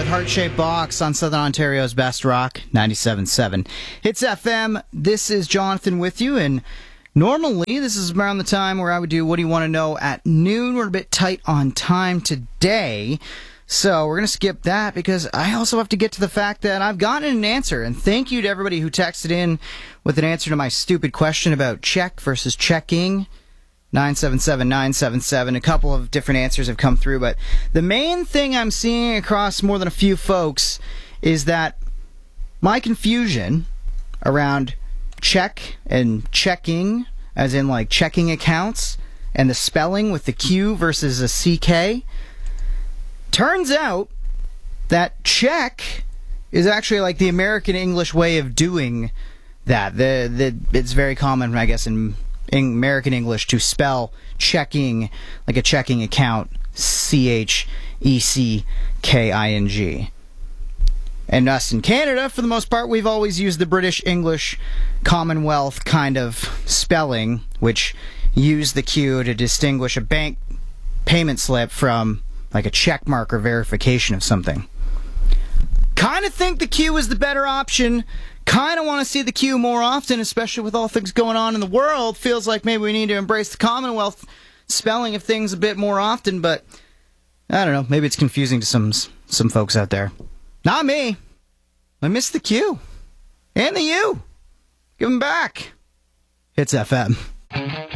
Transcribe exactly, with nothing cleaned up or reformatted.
with Heart-Shaped Box on Southern Ontario's Best Rock, ninety-seven point seven. Hits F M, this is Jonathan with you, and normally this is around the time where I would do What Do You Want to Know at noon. We're a bit tight on time today, so we're going to skip that because I also have to get to the fact that I've gotten an answer, and thank you to everybody who texted in with an answer to my stupid question about check versus checking. nine seven seven nine seven seven. A couple of different answers have come through, but the main thing I'm seeing across more than a few folks is that my confusion around check and checking, as in like checking accounts, and the spelling with the Q versus a C K, turns out that check is actually like the American English way of doing that. The, the, it's very common, I guess, in in American English to spell checking like a checking account, C H E C K I N G. And us in Canada, for the most part, we've always used the British English Commonwealth kind of spelling, which used the Q to distinguish a bank payment slip from like a check mark or verification of something. Kind of think the Q is the better option. Kind of want to see the Q more often, especially with all things going on in the world. Feels like maybe we need to embrace the Commonwealth spelling of things a bit more often, but I don't know. Maybe it's confusing to some some folks out there. Not me. I miss the Q. And the U. Give them back. Hits F M.